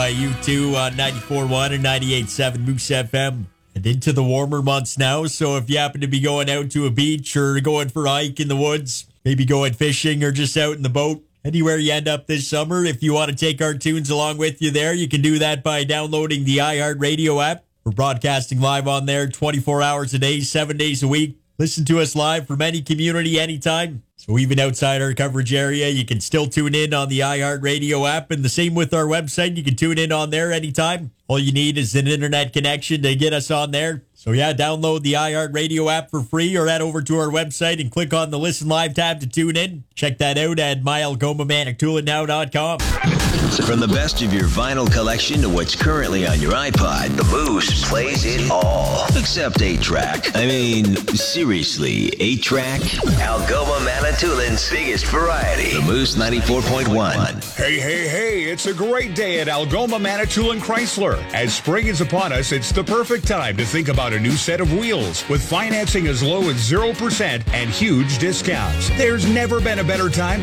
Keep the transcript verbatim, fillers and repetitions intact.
by you two on ninety-four point one and ninety-eight point seven Moose F M. And into the warmer months now, so if you happen to be going out to a beach or going for a hike in the woods, maybe going fishing or just out in the boat, anywhere you end up this summer, if you want to take our tunes along with you there, you can do that by downloading the iHeartRadio app. We're broadcasting live on there twenty-four hours a day, seven days a week. Listen to us live from any community, anytime. So even outside our coverage area, you can still tune in on the iHeartRadio app. And the same with our website. You can tune in on there anytime. All you need is an internet connection to get us on there. So yeah, download the iHeartRadio app for free or head over to our website and click on the Listen Live tab to tune in. Check that out at my algoma manitoulin now dot com. From the best of your vinyl collection to what's currently on your iPod, the Moose plays it all. Except eight track. I mean, seriously, eight track? Algoma Manitoulin's biggest variety. The Moose ninety-four point one. Hey, hey, hey, it's a great day at Algoma Manitoulin Chrysler. As spring is upon us, it's the perfect time to think about a new set of wheels with financing as low as zero percent and huge discounts. There's never been a better time